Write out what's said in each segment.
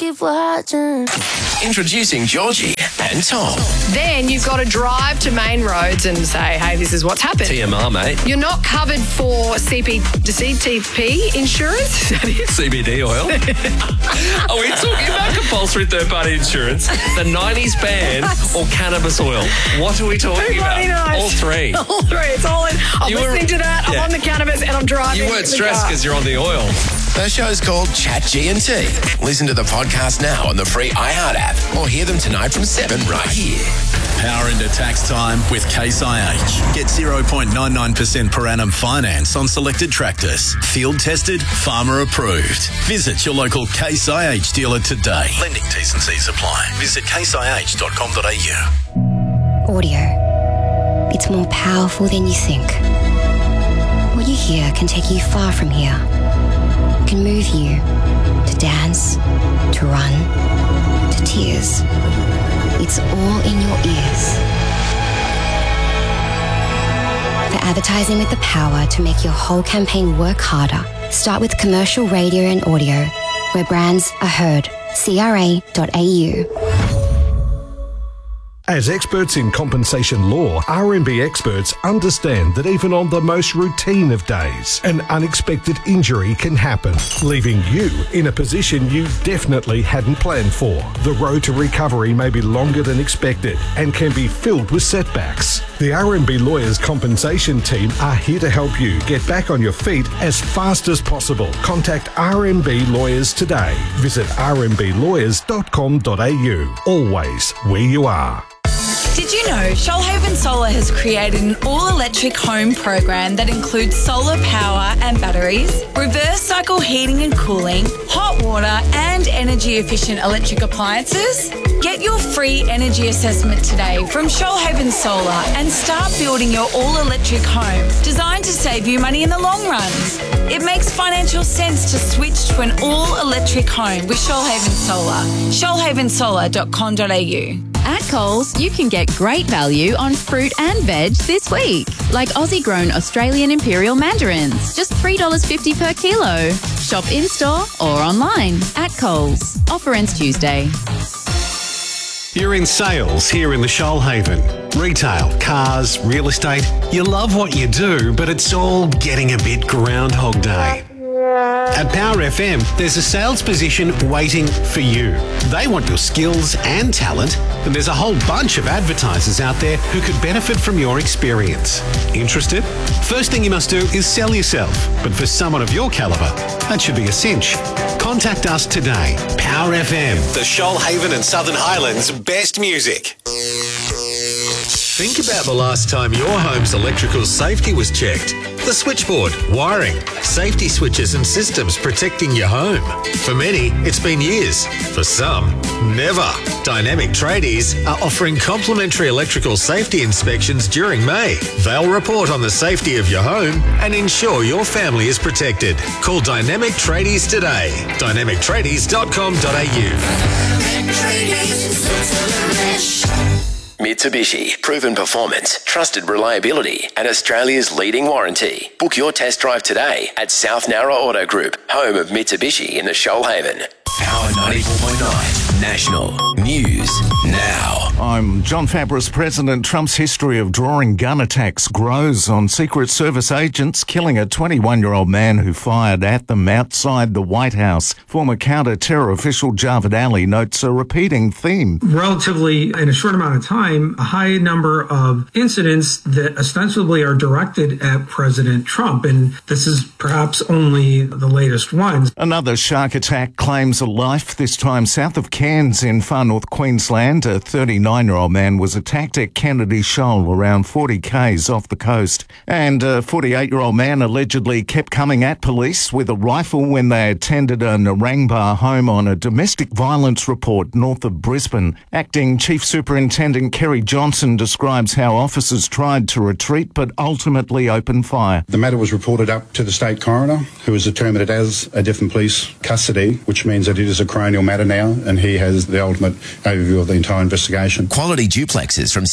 keep watching. Introducing Georgie and Tom. Then you've got to drive to main roads and say, hey, this is what's happened. TMR, mate. You're not covered for CTP insurance? Is that it? CBD oil. Are we talking about compulsory third-party insurance, the 90s ban, or cannabis oil? What are we talking about? Knows. All three. All three. It's all in. I'm listening to that. I'm on the cannabis and I'm driving. You weren't stressed because you're on the oil. The show's called Chat G&T. Listen to the podcast now on the free iHeart app or hear them tonight from 7 right here. Power into tax time with Case IH. Get 0.99% per annum finance on selected tractors. Field tested, farmer approved. Visit your local Case IH dealer today. Lending T's and C's apply. Visit caseih.com.au. Audio. It's more powerful than you think. What you hear can take you far from here. It can move you to dance, to run, to tears. It's all in your ears. For advertising with the power to make your whole campaign work harder, start with commercial radio and audio, where brands are heard. CRA.au. As experts in compensation law, RMB experts understand that even on the most routine of days, an unexpected injury can happen, leaving you in a position you definitely hadn't planned for. The road to recovery may be longer than expected and can be filled with setbacks. The RMB Lawyers Compensation Team are here to help you get back on your feet as fast as possible. Contact RMB Lawyers today. Visit rmblawyers.com.au. Always where you are. Did you know Shoalhaven Solar has created an all-electric home program that includes solar power and batteries, reverse cycle heating and cooling, hot water and energy-efficient electric appliances? Get your free energy assessment today from Shoalhaven Solar and start building your all-electric home designed to save you money in the long run. It makes financial sense to switch to an all-electric home with Shoalhaven Solar. shoalhavensolar.com.au. At Coles, you can get great value on fruit and veg this week, like Aussie-grown Australian Imperial mandarins, just $3.50 per kilo. Shop in-store or online at Coles. Offer ends Tuesday. You're in sales here in the Shoalhaven. Retail, cars, real estate. You love what you do, but it's all getting a bit Groundhog Day. At Power FM, there's a sales position waiting for you. They want your skills and talent, and there's a whole bunch of advertisers out there who could benefit from your experience. Interested? First thing you must do is sell yourself, but for someone of your calibre, that should be a cinch. Contact us today. Power FM, the Shoalhaven and Southern Highlands' best music. Think about the last time your home's electrical safety was checked. The switchboard, wiring, safety switches and systems protecting your home. For many, it's been years. For some, never. Dynamic Tradies are offering complimentary electrical safety inspections during May. They'll report on the safety of your home and ensure your family is protected. Call Dynamic Tradies today. dynamictradies.com.au. Mitsubishi, proven performance, trusted reliability, and Australia's leading warranty. Book your test drive today at South Nowra Auto Group, home of Mitsubishi in the Shoalhaven. Power 94.9 National News Now. I'm John Fabris. President Trump's history of drawing gun attacks grows on Secret Service agents killing a 21-year-old man who fired at them outside the White House. Former counter-terror official Javed Ali notes a repeating theme. Relatively, in a short amount of time, a high number of incidents that ostensibly are directed at President Trump, and this is perhaps only the latest ones. Another shark attack claims a life, this time south of Cairns in far north Queensland. A 39-year-old man was attacked at Kennedy Shoal, around 40 k's off the coast. And a 48-year-old man allegedly kept coming at police with a rifle when they attended a Narangba home on a domestic violence report north of Brisbane. Acting Chief Superintendent Kerry Johnson describes how officers tried to retreat but ultimately opened fire. The matter was reported up to the State Coroner, who has determined it as a different police custody, which means that it is a coronial matter now, and he has the ultimate overview of the entire investigation. Quality duplexes from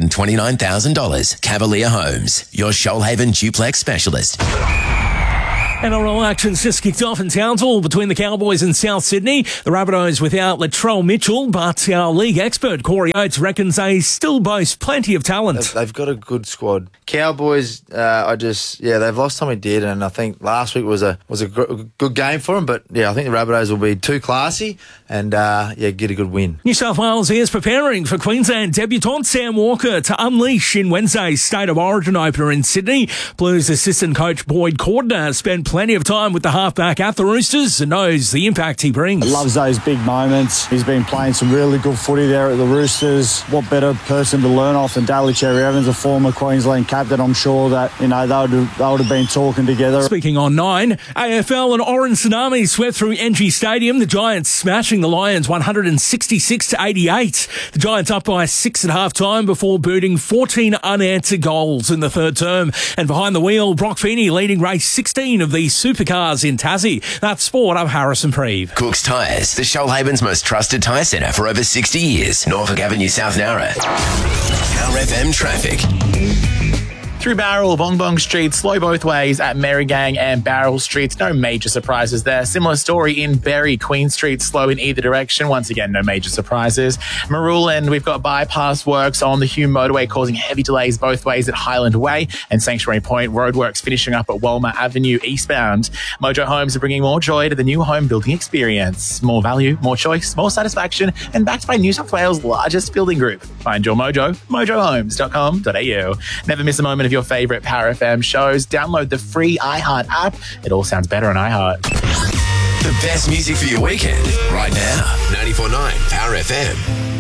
$629,000. Cavalier Homes, your Shoalhaven duplex specialist. NRL action's just kicked off in Townsville between the Cowboys and South Sydney. The Rabbitohs without Latrell Mitchell, but our league expert Corey Oates reckons they still boast plenty of talent. They've got a good squad. Cowboys, they've lost Tommy Dearden, and I think last week was a good game for them. But I think the Rabbitohs will be too classy and get a good win. New South Wales is preparing for Queensland debutant Sam Walker to unleash in Wednesday's State of Origin opener in Sydney. Blues assistant coach Boyd Cordner spent plenty of time with the halfback at the Roosters and knows the impact he brings. Loves those big moments. He's been playing some really good footy there at the Roosters. What better person to learn off than Daly Cherry Evans, a former Queensland captain? I'm sure that they would have been talking together. Speaking on 9, AFL and Orange Tsunami swept through NG Stadium. The Giants smashing the Lions 166-88. The Giants up by 6 at half time before booting 14 unanswered goals in the third term. And behind the wheel, Brock Feeney leading race 16 of the supercars in Tassie. That's sport. I'm Harrison Preeve. Cook's Tyres, the Shoalhaven's most trusted tyre centre for over 60 years. Norfolk Avenue, South Nowra. Power FM traffic. Through Barrel, Bong Bong Street, slow both ways at Merrigang and Barrel Streets. No major surprises there. Similar story in Berry, Queen Street, slow in either direction. Once again, no major surprises. Marulan, we've got bypass works on the Hume motorway causing heavy delays both ways at Highland Way, and Sanctuary Point roadworks finishing up at Walmer Avenue eastbound. Mojo Homes are bringing more joy to the new home building experience. More value, more choice, more satisfaction, and backed by New South Wales' largest building group. Find your mojo, mojohomes.com.au. Never miss a moment of your favourite Power FM shows. Download the free iHeart app. It all sounds better on iHeart. The best music for your weekend right now. 94.9 Power FM.